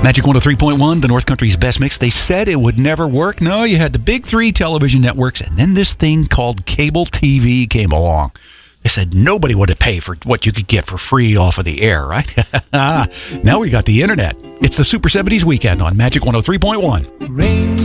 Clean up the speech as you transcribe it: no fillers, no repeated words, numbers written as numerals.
Magic 103.1, the North Country's best mix. They said it would never work. No, you had the big three television networks, and then this thing called cable TV came along. They said nobody would pay for what you could get for free off of the air, right? Now we got the internet. It's the Super 70s weekend on Magic 103.1.